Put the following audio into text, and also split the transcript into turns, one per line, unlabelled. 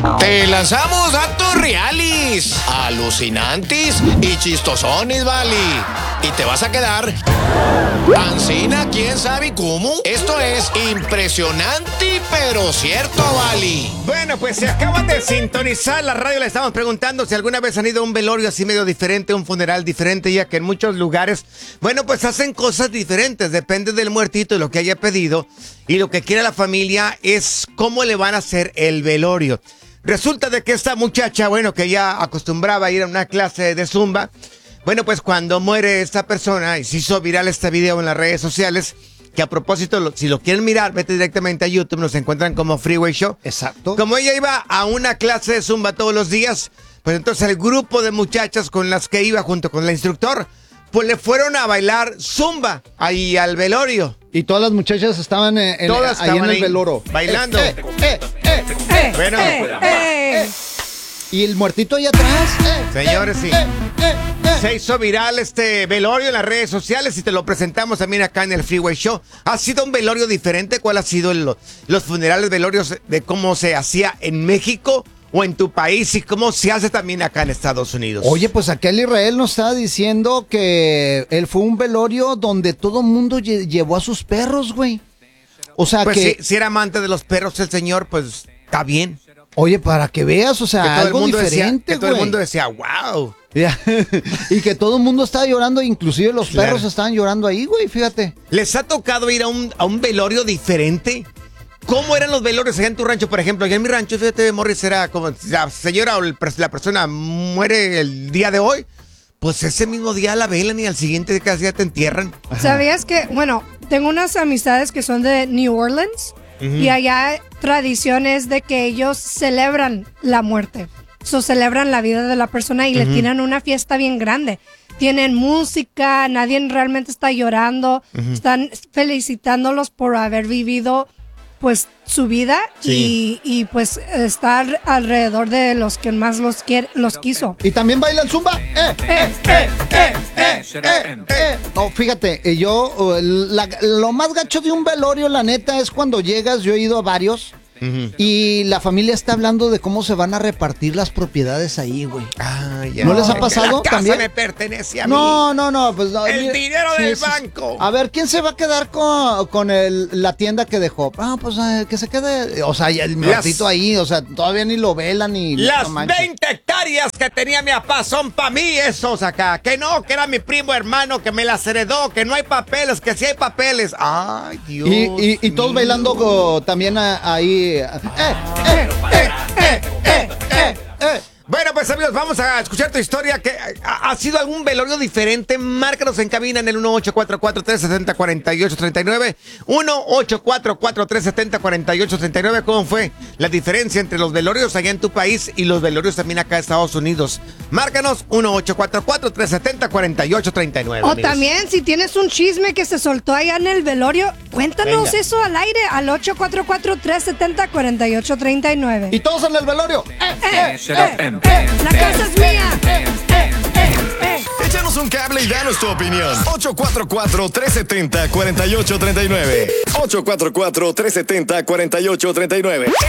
Te lanzamos datos reales, alucinantes y chistosones, vale. Y te vas a quedar ancina, quién sabe cómo. Esto es impresionante, pero cierto, vale.
Bueno, pues se acaban de sintonizar la radio. Le estamos preguntando si alguna vez han ido a un velorio así medio diferente, un funeral diferente, ya que en muchos lugares, bueno, pues hacen cosas diferentes. Depende del muertito y lo que haya pedido. Y lo que quiere la familia es cómo le van a hacer el velorio. Resulta de que esta muchacha, bueno, que ya acostumbraba a ir a una clase de zumba, bueno, pues cuando muere esta persona, y se hizo viral este video en las redes sociales, que a propósito, si lo quieren mirar, vete directamente a YouTube, nos encuentran como Freeway Show.
Exacto.
Como ella iba a una clase de zumba todos los días, pues entonces el grupo de muchachas con las que iba junto con el instructor, pues le fueron a bailar zumba ahí al velorio.
Y todas las muchachas estaban ahí en el veloro.
Bailando. Bueno.
Y el muertito allá atrás.
Señores, sí. Se hizo viral este velorio en las redes sociales y te lo presentamos también acá en el Freeway Show. ¿Ha sido un velorio diferente? ¿Cuál ha sido los funerales velorios de cómo se hacía en México o en tu país y cómo se hace también acá en Estados Unidos?
Oye, pues aquel Israel nos estaba diciendo que él fue un velorio donde todo mundo llevó a sus perros, güey. O sea,
pues
que...
si era amante de los perros el señor, pues está bien.
Oye, para que veas, o sea,
que todo
algo
el mundo
diferente,
decía, que todo el mundo decía, wow.
Y que todo el mundo estaba llorando, inclusive los perros estaban llorando ahí, güey, fíjate.
¿Les ha tocado ir a un velorio diferente? ¿Cómo eran los velorios allá en tu rancho? Por ejemplo, allá en mi rancho, fíjate, Morris, era como la señora o la persona muere el día de hoy, pues ese mismo día la velan y al siguiente casi ya te entierran.
¿Sabías que, bueno, tengo unas amistades que son de New Orleans y allá tradiciones de que ellos celebran la muerte? Celebran la vida de la persona y le tienen una fiesta bien grande. Tienen música, nadie realmente está llorando, están felicitándolos por haber vivido pues su vida y pues estar alrededor de los que más los quiso.
Y también bailan zumba. No, fíjate, yo lo más gacho de un velorio, la neta, es cuando llegas. Yo he ido a varios. Y la familia está hablando de cómo se van a repartir las propiedades ahí, güey. ¿No les ha pasado
la casa
también?
me pertenece a mí.
No, pues no.
El dinero del banco.
A ver, ¿quién se va a quedar con la tienda que dejó? Pues que se quede. O sea, el muertito ahí, o sea, todavía ni lo velan ni.
Las 20 hectáreas que tenía mi papá son para mí esos acá. Que no, que era mi primo hermano que me las heredó, que no hay papeles, que sí hay papeles. Ay, Dios.
Y todos bailando también ahí.
Bueno, pues amigos, vamos a escuchar tu historia. Que ha sido algún velorio diferente. Márcanos en cabina en el 1-844-370-4839. 1-844-370-4839. ¿Cómo fue la diferencia entre los velorios allá en tu país y los velorios también acá en Estados Unidos? Márcanos 1-844-370-4839.
O
amigos.
también, si tienes un chisme que se soltó allá en el velorio, cuéntanos eso al aire al 844-370-4839.
Y todos en el velorio.
La casa es mía.
Échanos un cable y danos tu opinión. 844-370-4839. 844-370-4839.